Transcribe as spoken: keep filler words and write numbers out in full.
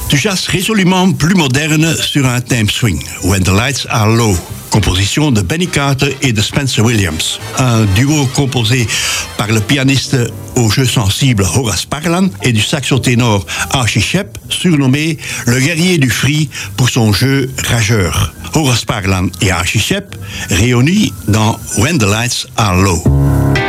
Du jazz résolument plus moderne sur un thème swing, When the Lights Are Low, composition de Benny Carter et de Spencer Williams. Un duo composé par le pianiste au jeu sensible Horace Parlan et du saxo-ténor Archie Shepp, surnommé le guerrier du free pour son jeu rageur. Horace Parlan et Archie Shepp réunis dans When the Lights Are Low.